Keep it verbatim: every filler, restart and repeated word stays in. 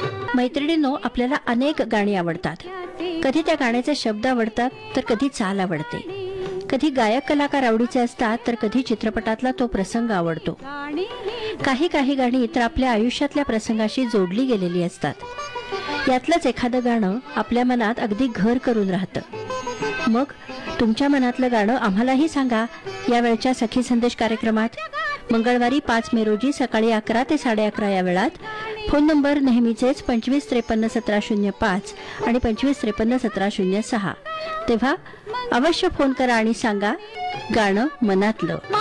मैत्रिणींनो, आपल्याला अनेक गाणी आवडतात. कधी त्या गाण्याचे शब्द आवडतात तर कधी चाल आवडते. कधी गायक कलाकार आवडीचे असतात तर कधी चित्रपटातला तो प्रसंग आवडतो. काही काही गाणी तर आपल्या आयुष्यातल्या प्रसंगाशी जोडली गेलेली असतात. यातलंच एखादं गाणं आपल्या मनात अगदी घर करून राहतं. मग तुमच्या मनातलं गाणं आम्हालाही सांगा या वेळच्या सखी संदेश कार्यक्रमात. मंगळवारी पाच मे रोजी सकाळी अकरा ते साडे अकरा या वेळात. फोन नंबर नेहमीचेच पंचवीस त्रेपन्न सतरा शून्य पाच आणि पंचवीस त्रेपन्न सतरा शून्य सहा. तेव्हा अवश्य फोन करा आणि सांगा गाणं मनातलं.